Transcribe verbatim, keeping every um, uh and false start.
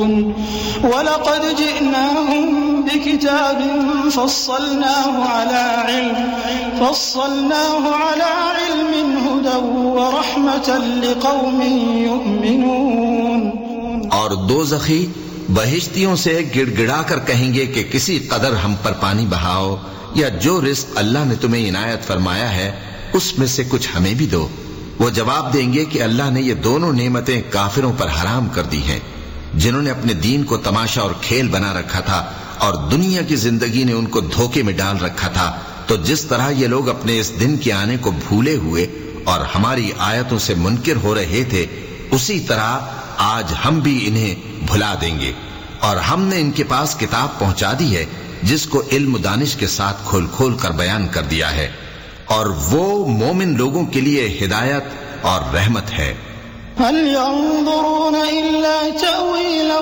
وَلَقَدْ جِئْنَاهُمْ بِكِتَابٍ فَصَّلْنَاهُ عَلَى عِلْمٍ فَصَّلْنَاهُ عَلَى عِلْمٍ هُدًى وَرَحْمَةً لِقَوْمٍ يُؤْمِنُونَ۔ اور دوزخی بہشتیوں سے گڑ گڑا کر کہیں گے کہ کسی قدر ہم پر پانی بہاؤ، یا جو رزق اللہ نے تمہیں عنایت فرمایا ہے اس میں سے کچھ ہمیں بھی دو۔ وہ جواب دیں گے کہ اللہ نے یہ دونوں نعمتیں کافروں پر حرام کر دی ہیں، جنہوں نے اپنے دین کو تماشا اور کھیل بنا رکھا تھا اور دنیا کی زندگی نے ان کو دھوکے میں ڈال رکھا تھا۔ تو جس طرح یہ لوگ اپنے اس دن کے آنے کو بھولے ہوئے اور ہماری آیتوں سے منکر ہو رہے تھے، اسی طرح آج ہم بھی انہیں بھلا دیں گے۔ اور ہم نے ان کے پاس کتاب پہنچا دی ہے جس کو علم و دانش کے ساتھ کھول کھول کر بیان کر دیا ہے، اور وہ مومن لوگوں کے لیے ہدایت اور رحمت ہے۔ هل ينظرون إلا تأويله